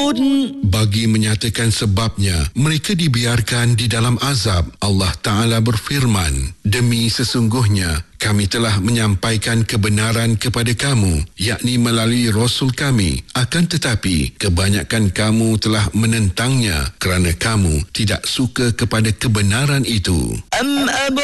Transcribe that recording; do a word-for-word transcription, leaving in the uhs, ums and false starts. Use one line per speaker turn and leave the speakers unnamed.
Bagi menyatakan sebabnya, mereka dibiarkan di dalam azab. Allah Ta'ala berfirman, demi sesungguhnya kami telah menyampaikan kebenaran kepada kamu, yakni melalui Rasul kami. Akan tetapi, kebanyakan kamu telah menentangnya kerana kamu tidak suka kepada kebenaran itu.